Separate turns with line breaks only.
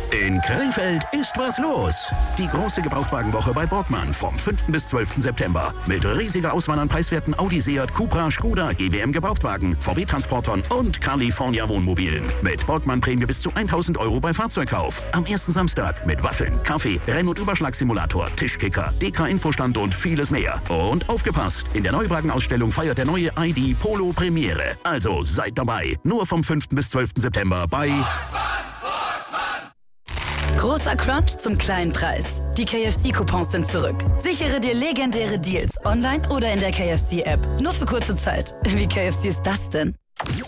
In Krefeld ist was los. Die große Gebrauchtwagenwoche bei Borgmann vom 5. bis 12. September. Mit riesiger Auswahl an preiswerten Audi, Seat, Cupra, Skoda, GWM Gebrauchtwagen, VW-Transportern und California Wohnmobilen. Mit Borgmann-Prämie bis zu 1.000 € bei Fahrzeugkauf. Am ersten Samstag mit Waffeln, Kaffee, Renn- und Überschlagssimulator, Tischkicker, DK-Infostand und vieles mehr. Und aufgepasst, in der Neuwagenausstellung feiert der neue ID Polo Premiere. Also seid dabei. Nur vom 5. bis 12. September bei...
Großer Crunch zum kleinen Preis. Die KFC-Coupons sind zurück. Sichere dir legendäre Deals online oder in der KFC-App. Nur für kurze Zeit. Wie KFC ist das denn?